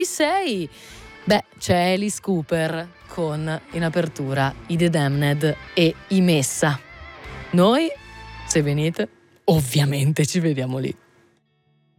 6, beh, c'è Alice Cooper con in apertura i The Damned e i Messa. Noi, se venite, ovviamente ci vediamo lì.